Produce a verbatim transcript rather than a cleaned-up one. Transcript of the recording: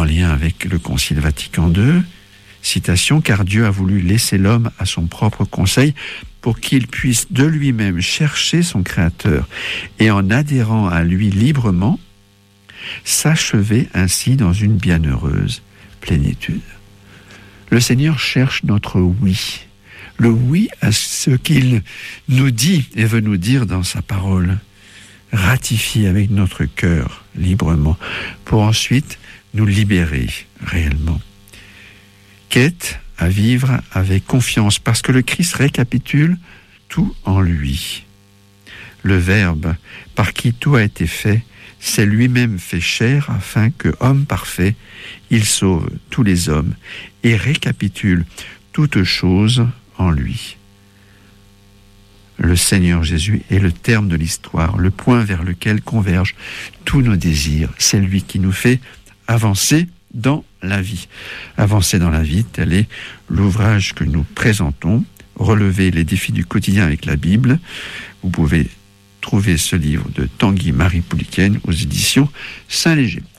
lien avec le Concile Vatican deux. Citation, car Dieu a voulu laisser l'homme à son propre conseil pour qu'il puisse de lui-même chercher son Créateur et en adhérant à lui librement, s'achever ainsi dans une bienheureuse plénitude. Le Seigneur cherche notre oui, le oui à ce qu'il nous dit et veut nous dire dans sa parole, ratifié avec notre cœur librement, pour ensuite nous libérer réellement. Quête à vivre avec confiance, parce que le Christ récapitule tout en lui. Le Verbe, par qui tout a été fait, s'est lui-même fait chair, afin que, homme parfait, il sauve tous les hommes et récapitule toutes choses en lui. Le Seigneur Jésus est le terme de l'histoire, le point vers lequel convergent tous nos désirs. C'est lui qui nous fait avancer dans la vie. Avancer dans la vie, tel est l'ouvrage que nous présentons, Relever les défis du quotidien avec la Bible. Vous pouvez trouver ce livre de Tanguy Marie Pouliken aux éditions Saint-Léger.